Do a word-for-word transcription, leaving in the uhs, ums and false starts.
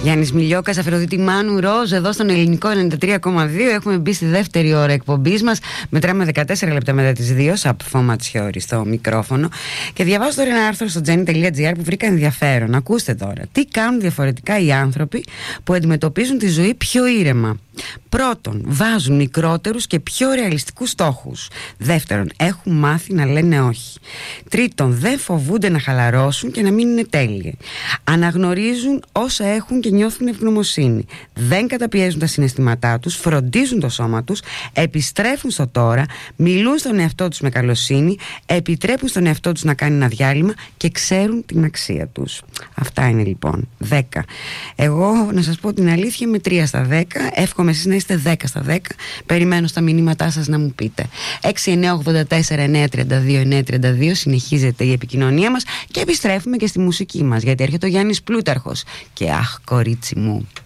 Γιάννης Μιλιόκας, Αφροδίτη Μάνου, Ροζ, εδώ στον Ελληνικό ενενήντα τρία κόμμα δύο. Έχουμε μπει στη δεύτερη ώρα εκπομπής μας. Μετράμε δεκατέσσερα λεπτά μετά τις δύο. Σαπφό Ματσιόρι στο μικρόφωνο. Και διαβάζω τώρα ένα άρθρο στο τζένι τελεία τζι άρ που βρήκα ενδιαφέρον. Ακούστε τώρα. Τι κάνουν διαφορετικά οι άνθρωποι που αντιμετωπίζουν τη ζωή πιο ήρεμα. Πρώτον, βάζουν μικρότερους και πιο ρεαλιστικούς στόχους. Δεύτερον, έχουν μάθει να λένε όχι. Τρίτον, δεν φοβούνται να χαλαρώσουν και να μην είναι τέλειοι. Αναγνωρίζουν όσα έχουν και νιώθουν ευγνωμοσύνη. Δεν καταπιέζουν τα συναισθήματά τους, φροντίζουν το σώμα τους, επιστρέφουν στο τώρα, μιλούν στον εαυτό τους με καλοσύνη, επιτρέπουν στον εαυτό τους να κάνει ένα διάλειμμα και ξέρουν την αξία τους. Αυτά είναι λοιπόν δέκα. Εγώ να σας πω την αλήθεια, με τρία στα δέκα. Εύχομαι εσείς να είστε δέκα στα δέκα. Περιμένω στα μηνύματά σας να μου πείτε. έξι εννιά ογδόντα τέσσερα εννιά τριάντα δύο εννιά τριάντα δύο. Συνεχίζεται η επικοινωνία μας και επιστρέφουμε και στη μουσική μας, γιατί έρχεται ο Γιάννης Πλούταρχος και αχ κορίτσι μου.